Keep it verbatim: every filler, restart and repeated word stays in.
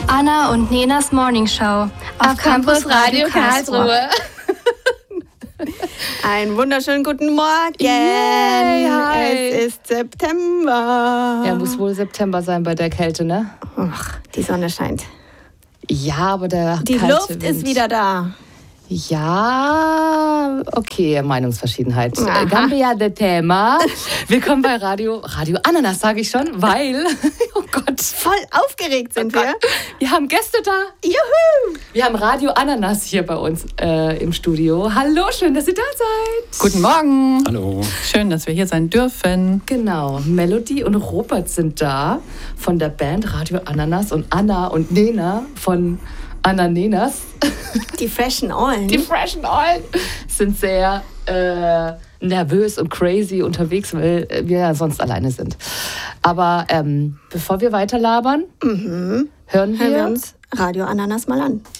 Anna und Nenas Morning Show auf, auf Campus Radio Karlsruhe. Einen wunderschönen guten Morgen. Yay, hi. Es ist September. Ja, muss wohl September sein bei der Kälte, ne? Ach, die Sonne scheint. Ja, aber der Die kalte Luft Wind. ist wieder da. Ja, okay, Meinungsverschiedenheit. Aha. Gambia de Thema. Willkommen bei Radio, Radio Ananas, sage ich schon, weil, oh Gott. Voll aufgeregt sind oh wir. Wir haben Gäste da. Juhu! Wir haben Radio Ananas hier bei uns äh, im Studio. Hallo, schön, dass ihr da seid. Guten Morgen. Hallo. Schön, dass wir hier sein dürfen. Genau, Melody und Robert sind da von der Band Radio Ananas und Anna und Nena von Anna Nenas. Die freshen Ollen. Die freshen Ollen sind sehr äh, nervös und crazy unterwegs, weil wir ja sonst alleine sind. Aber ähm, bevor wir weiter labern, Mhm. hören wir, Hören wir uns Radio Ananas mal an.